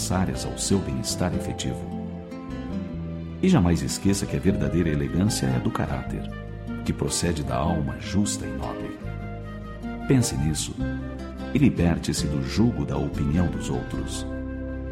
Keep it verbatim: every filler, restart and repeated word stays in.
necessárias ao seu bem-estar efetivo. E jamais esqueça que a verdadeira elegância é do caráter, que procede da alma justa e nobre. Pense nisso e liberte-se do jugo da opinião dos outros.